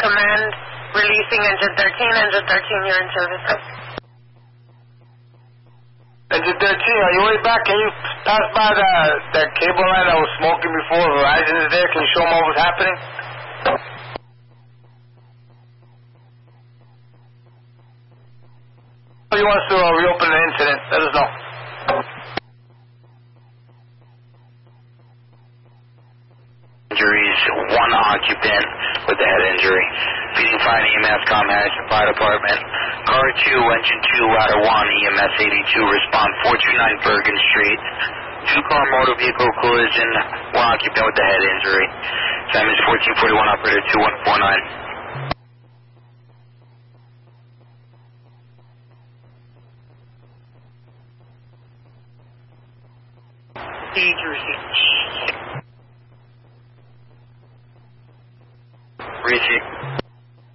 command releasing engine 13. Engine 13, you're in service. Engine 13, on your way back, can you pass by that cable line that was smoking before? Verizon is there. Can you show them what was happening? If you want us to reopen the incident, let us know. Injuries, one occupant with a head injury. Please find EMS Com Harrison Fire Department. Car 2, engine 2, ladder 1, EMS 82, respond 429 Bergen Street. 2-car motor vehicle collision, one occupant with a head injury. Time is 1441, operator 2149. Reaching.